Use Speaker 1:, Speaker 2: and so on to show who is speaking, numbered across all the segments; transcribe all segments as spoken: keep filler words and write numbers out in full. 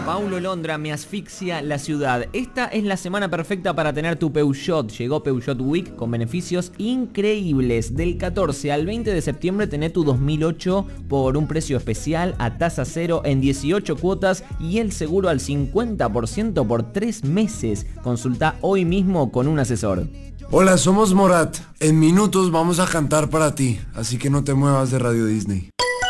Speaker 1: Paulo Londra, me asfixia la ciudad. Esta es la semana perfecta para tener tu Peugeot. Llegó Peugeot Week con beneficios increíbles. Del catorce al veinte de septiembre tenés tu dos mil ocho por un precio especial a tasa cero en dieciocho cuotas y el seguro al cincuenta por ciento por tres meses. Consulta hoy mismo con un asesor.
Speaker 2: Hola, somos Morat. En minutos vamos a cantar para ti, así que no te muevas de Radio Disney.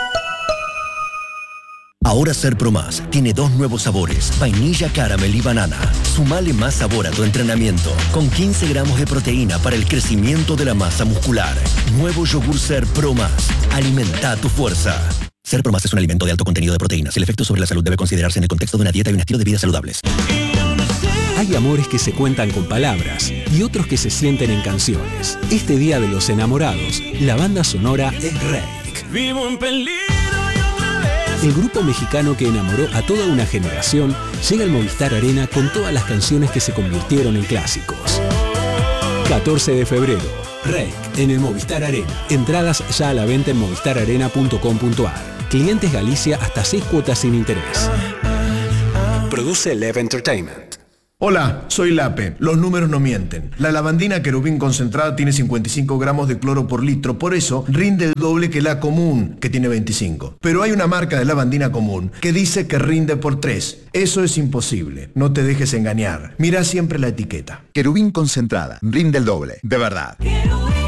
Speaker 3: Ahora Ser Pro Más tiene dos nuevos sabores, vainilla, caramel y banana. Sumale más sabor a tu entrenamiento, con quince gramos de proteína para el crecimiento de la masa muscular. Nuevo yogur Ser Pro Más. Alimenta tu fuerza. Ser Pro Más es un alimento de alto contenido de proteínas. El efecto sobre la salud debe considerarse en el contexto de una dieta y un estilo de vida saludables.
Speaker 4: Hay amores que se cuentan con palabras y otros que se sienten en canciones. Este Día de los Enamorados, la banda sonora es Reik.
Speaker 5: Vivo en peligro.
Speaker 4: El grupo mexicano que enamoró a toda una generación llega al Movistar Arena con todas las canciones que se convirtieron en clásicos. catorce de febrero, Reik en el Movistar Arena. Entradas ya a la venta en movistar arena punto com punto a r. Clientes Galicia hasta seis cuotas sin interés. Produce Lev Entertainment.
Speaker 6: Hola, soy Lape. Los números no mienten. La lavandina Querubín concentrada tiene cincuenta y cinco gramos de cloro por litro, por eso rinde el doble que la común, que tiene veinticinco. Pero hay una marca de lavandina común que dice que rinde por tres. Eso es imposible. No te dejes engañar. Mira siempre la etiqueta.
Speaker 7: Querubín concentrada. Rinde el doble. De verdad.